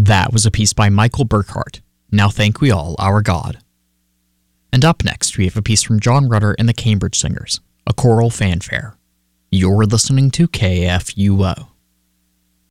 That was a piece by Michael Burkhart, Now Thank We All Our God. And up next, we have a piece from John Rutter and the Cambridge Singers, A Choral Fanfare. You're listening to KFUO.